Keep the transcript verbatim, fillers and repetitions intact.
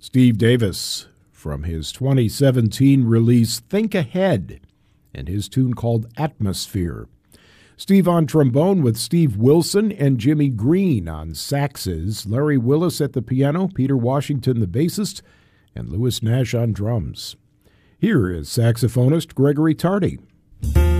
Steve Davis from his twenty seventeen release Think Ahead and his tune called Atmosphere. Steve on trombone with Steve Wilson and Jimmy Green on saxes, Larry Willis at the piano, Peter Washington the bassist, and Louis Nash on drums. Here is saxophonist Gregory Tardy.